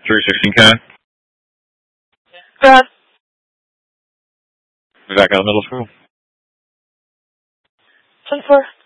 316K. Go ahead. Back out of middle school. 10-4.